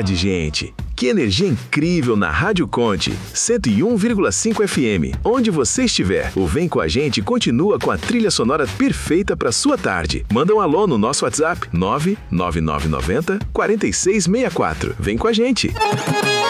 pode, gente! Que energia incrível na Rádio Conte, 101,5 FM. Onde você estiver, o Vem Com a Gente continua com a trilha sonora perfeita para sua tarde. Manda um alô no nosso WhatsApp, 99990 4664. Vem com a gente!